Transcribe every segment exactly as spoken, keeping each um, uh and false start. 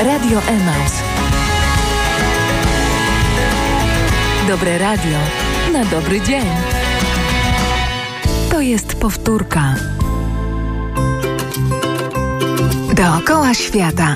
Radio Emaus. Dobre radio na dobry dzień. To jest powtórka. Dookoła świata.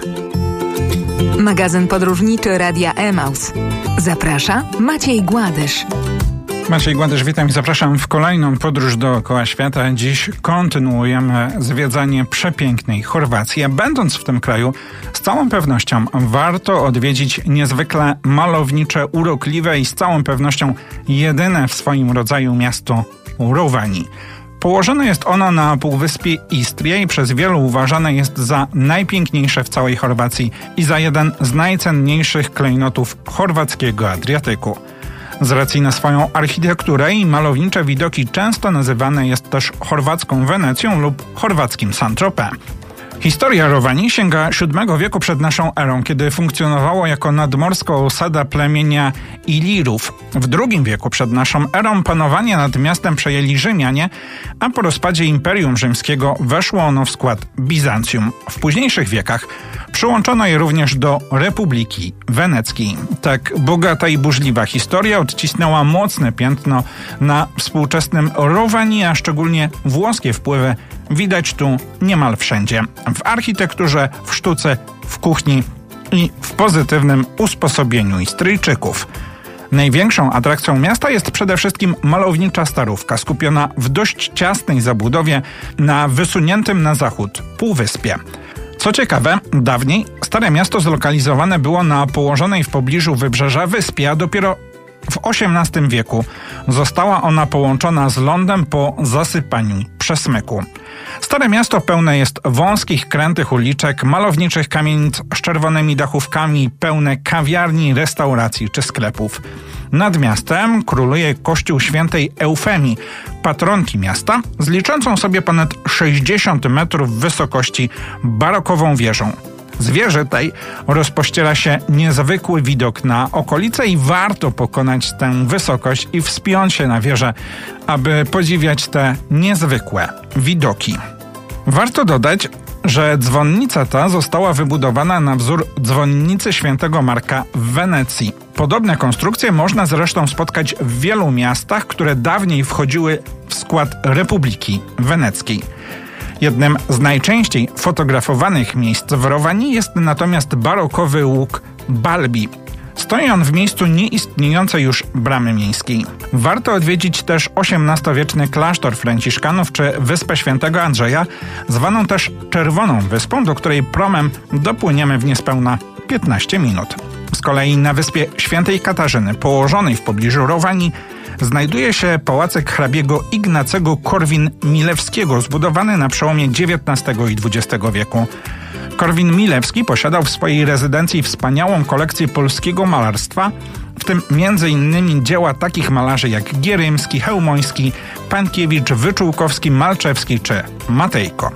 Magazyn podróżniczy Radia Emaus. Zaprasza Maciej Gładysz. Maciej Gładysz, witam i zapraszam w kolejną podróż dookoła świata. Dziś kontynuujemy zwiedzanie przepięknej Chorwacji. A będąc w tym kraju, z całą pewnością warto odwiedzić niezwykle malownicze, urokliwe i z całą pewnością jedyne w swoim rodzaju miasto Rovaniemi. Położone jest ono na półwyspie Istria i przez wielu uważane jest za najpiękniejsze w całej Chorwacji i za jeden z najcenniejszych klejnotów chorwackiego Adriatyku. Z racji na swoją architekturę i malownicze widoki często nazywane jest też chorwacką Wenecją lub chorwackim Saint-Tropez. Historia Rovaniemi sięga siódmego wieku przed naszą erą, kiedy funkcjonowało jako nadmorska osada plemienia Ilirów. W drugim wieku przed naszą erą panowanie nad miastem przejęli Rzymianie, a po rozpadzie Imperium Rzymskiego weszło ono w skład Bizancjum. W późniejszych wiekach przyłączono je również do Republiki Weneckiej. Tak bogata i burzliwa historia odcisnęła mocne piętno na współczesnym Rovaniemi, a szczególnie włoskie wpływy widać tu niemal wszędzie. W architekturze, w sztuce, w kuchni i w pozytywnym usposobieniu Istryjczyków. Największą atrakcją miasta jest przede wszystkim malownicza starówka, skupiona w dość ciasnej zabudowie na wysuniętym na zachód półwyspie. Co ciekawe, dawniej Stare Miasto zlokalizowane było na położonej w pobliżu wybrzeża wyspie, a dopiero w osiemnastym wieku została ona połączona z lądem po zasypaniu przesmyku. Stare Miasto pełne jest wąskich, krętych uliczek, malowniczych kamienic z czerwonymi dachówkami, pełne kawiarni, restauracji czy sklepów. Nad miastem króluje kościół świętej Eufemii, patronki miasta, z liczącą sobie ponad sześćdziesiąt metrów wysokości barokową wieżą. Z wieży tej rozpościera się niezwykły widok na okolice i warto pokonać tę wysokość i wspiąć się na wieżę, aby podziwiać te niezwykłe widoki. Warto dodać, że dzwonnica ta została wybudowana na wzór dzwonnicy świętego Marka w Wenecji. Podobne konstrukcje można zresztą spotkać w wielu miastach, które dawniej wchodziły w skład Republiki Weneckiej. Jednym z najczęściej fotografowanych miejsc w Rovaniemi jest natomiast barokowy łuk Balbi. Stoi on w miejscu nieistniejącej już bramy miejskiej. Warto odwiedzić też osiemnastowieczny klasztor franciszkanów czy Wyspę Świętego Andrzeja, zwaną też Czerwoną Wyspą, do której promem dopłyniemy w niespełna piętnaście minut. Z kolei na Wyspie Świętej Katarzyny, położonej w pobliżu Rovaniemi, znajduje się pałacek hrabiego Ignacego Korwin-Milewskiego, zbudowany na przełomie dziewiętnastego i dwudziestego wieku. Korwin-Milewski posiadał w swojej rezydencji wspaniałą kolekcję polskiego malarstwa, w tym między innymi dzieła takich malarzy jak Gierymski, Chełmoński, Pankiewicz, Wyczółkowski, Malczewski czy Matejko.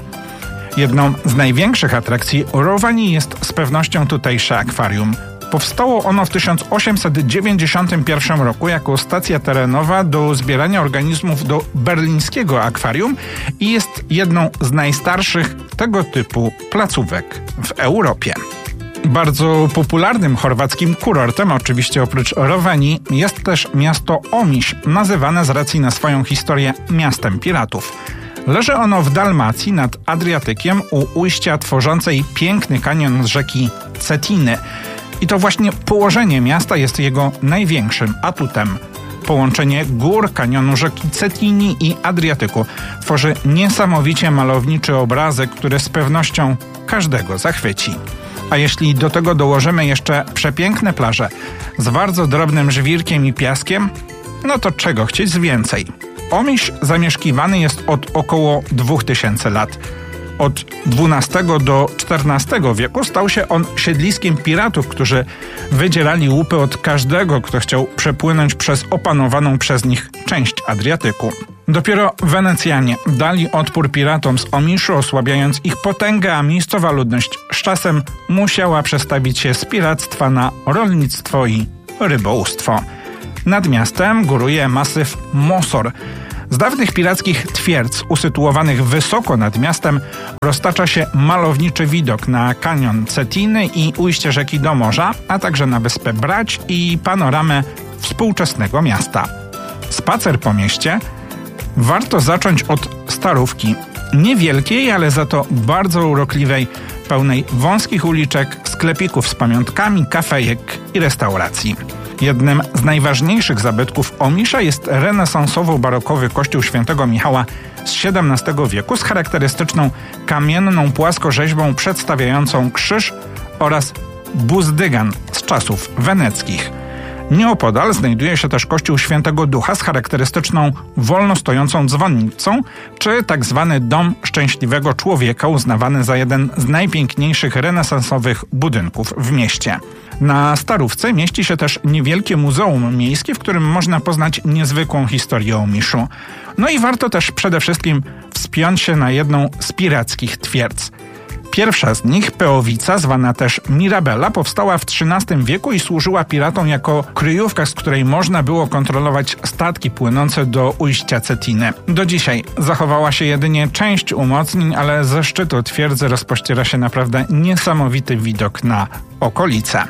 Jedną z największych atrakcji Rovaniemi jest z pewnością tutejsze akwarium. Powstało ono w tysiąc osiemset dziewięćdziesiątym pierwszym roku jako stacja terenowa do zbierania organizmów do berlińskiego akwarium i jest jedną z najstarszych tego typu placówek w Europie. Bardzo popularnym chorwackim kurortem, oczywiście oprócz Rovaniemi, jest też miasto Omiš, nazywane z racji na swoją historię miastem piratów. Leży ono w Dalmacji nad Adriatykiem u ujścia tworzącej piękny kanion z rzeki Cetiny. I to właśnie położenie miasta jest jego największym atutem. Połączenie gór, kanionu rzeki Cetini i Adriatyku tworzy niesamowicie malowniczy obrazek, który z pewnością każdego zachwyci. A jeśli do tego dołożymy jeszcze przepiękne plaże z bardzo drobnym żwirkiem i piaskiem, no to czego chcieć więcej. Omiš zamieszkiwany jest od około dwóch tysięcy lat. Od dwunastego do czternastego wieku stał się on siedliskiem piratów, którzy wydzierali łupy od każdego, kto chciał przepłynąć przez opanowaną przez nich część Adriatyku. Dopiero Wenecjanie dali odpór piratom z Omiszu, osłabiając ich potęgę, a miejscowa ludność z czasem musiała przestawić się z piractwa na rolnictwo i rybołówstwo. Nad miastem góruje masyw Mosor. Z dawnych pirackich twierdz usytuowanych wysoko nad miastem roztacza się malowniczy widok na kanion Cetiny i ujście rzeki do morza, a także na wyspę Brać i panoramę współczesnego miasta. Spacer po mieście warto zacząć od Starówki. Niewielkiej, ale za to bardzo urokliwej, pełnej wąskich uliczek, sklepików z pamiątkami, kafejek i restauracji. Jednym z najważniejszych zabytków Omisza jest renesansowo-barokowy kościół świętego Michała z siedemnastego wieku z charakterystyczną kamienną płaskorzeźbą przedstawiającą krzyż oraz buzdygan z czasów weneckich. Nieopodal znajduje się też kościół Świętego Ducha z charakterystyczną wolno stojącą dzwonnicą, czy tak zwany Dom Szczęśliwego Człowieka, uznawany za jeden z najpiękniejszych renesansowych budynków w mieście. Na Starówce mieści się też niewielkie muzeum miejskie, w którym można poznać niezwykłą historię Omiszu. No i warto też przede wszystkim wspiąć się na jedną z pirackich twierdz. Pierwsza z nich, Peowica, zwana też Mirabella, powstała w trzynastym wieku i służyła piratom jako kryjówka, z której można było kontrolować statki płynące do ujścia Cetiny. Do dzisiaj zachowała się jedynie część umocnień, ale ze szczytu twierdzy rozpościera się naprawdę niesamowity widok na okolice.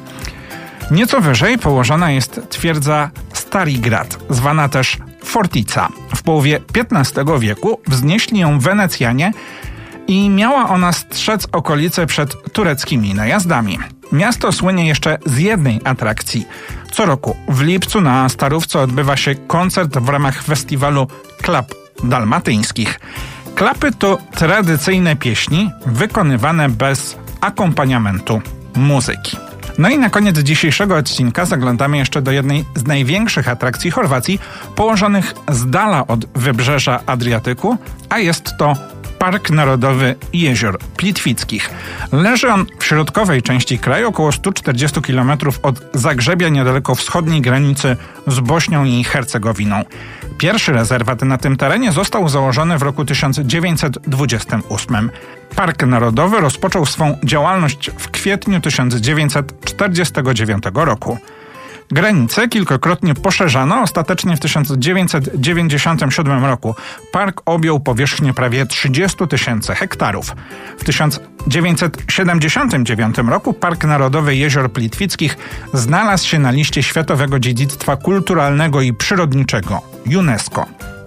Nieco wyżej położona jest twierdza Starigrad, zwana też Fortica. W połowie piętnastego wieku wznieśli ją Wenecjanie i miała ona strzec okolice przed tureckimi najazdami. Miasto słynie jeszcze z jednej atrakcji. Co roku w lipcu na Starówce odbywa się koncert w ramach festiwalu klap dalmatyńskich. Klapy to tradycyjne pieśni wykonywane bez akompaniamentu muzyki. No i na koniec dzisiejszego odcinka zaglądamy jeszcze do jednej z największych atrakcji Chorwacji, położonych z dala od wybrzeża Adriatyku, a jest to Park Narodowy Jezior Plitwickich. Leży on w środkowej części kraju, około sto czterdzieści kilometrów od Zagrzebia, niedaleko wschodniej granicy z Bośnią i Hercegowiną. Pierwszy rezerwat na tym terenie został założony w roku tysiąc dziewięćset dwudziestym ósmym. Park Narodowy rozpoczął swą działalność w kwietniu tysiąc dziewięćset czterdziestego dziewiątego roku. Granice kilkakrotnie poszerzano, ostatecznie w tysiąc dziewięćset dziewięćdziesiątym siódmym roku park objął powierzchnię prawie trzydzieści tysięcy hektarów. W tysiąc dziewięćset siedemdziesiątym dziewiątym roku Park Narodowy Jezior Plitwickich znalazł się na liście Światowego Dziedzictwa Kulturalnego i Przyrodniczego UNESCO.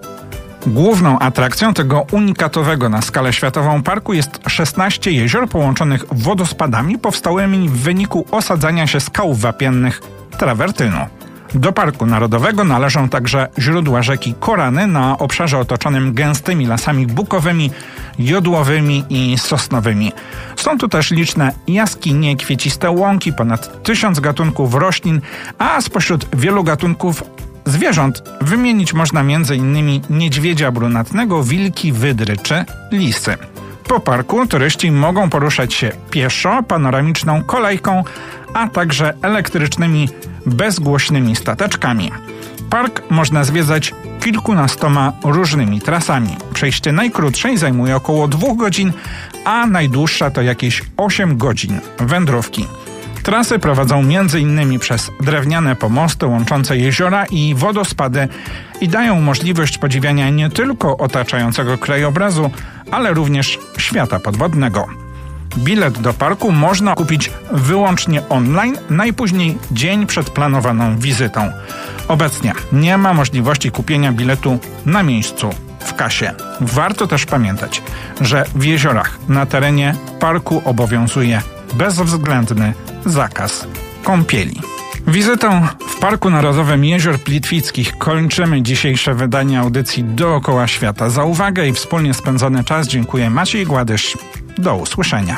Główną atrakcją tego unikatowego na skalę światową parku jest szesnaście jezior połączonych wodospadami powstałymi w wyniku osadzania się skał wapiennych trawertynu. Do Parku Narodowego należą także źródła rzeki Korany na obszarze otoczonym gęstymi lasami bukowymi, jodłowymi i sosnowymi. Są tu też liczne jaskinie, kwieciste łąki, ponad tysiąc gatunków roślin, a spośród wielu gatunków zwierząt wymienić można m.in. niedźwiedzia brunatnego, wilki, wydry czy lisy. Po parku turyści mogą poruszać się pieszo, panoramiczną kolejką, a także elektrycznymi, bezgłośnymi stateczkami. Park można zwiedzać kilkunastoma różnymi trasami. Przejście najkrótszej zajmuje około dwóch godzin, a najdłuższa to jakieś osiem godzin wędrówki. Trasy prowadzą m.in. przez drewniane pomosty łączące jeziora i wodospady i dają możliwość podziwiania nie tylko otaczającego krajobrazu, ale również świata podwodnego. Bilet do parku można kupić wyłącznie online, najpóźniej dzień przed planowaną wizytą. Obecnie nie ma możliwości kupienia biletu na miejscu w kasie. Warto też pamiętać, że w jeziorach na terenie parku obowiązuje bezwzględny zakaz kąpieli. Wizytą w Parku Narodowym Jezior Plitwickich kończymy dzisiejsze wydanie audycji Dookoła Świata. Za uwagę i wspólnie spędzony czas dziękuję Maciej Gładysz. Do usłyszenia.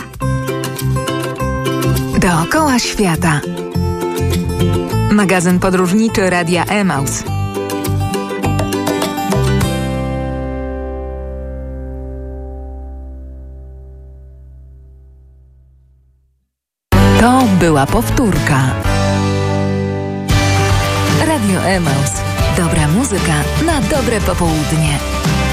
Dookoła Świata. Magazyn podróżniczy Radia Emaus. To była powtórka. Radio Emaus. Dobra muzyka na dobre popołudnie.